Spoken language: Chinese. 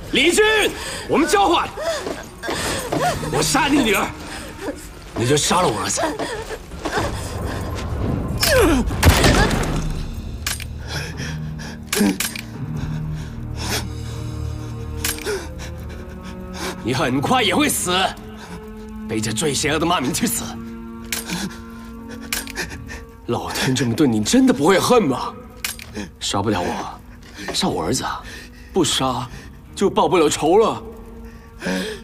李军，我们交换，我杀你女儿，你就杀了我儿子。你很快也会死，背着最邪恶的骂名去死。老天这么对你，真的不会恨吗？杀不了我，杀我儿子啊！不杀就报不了仇了。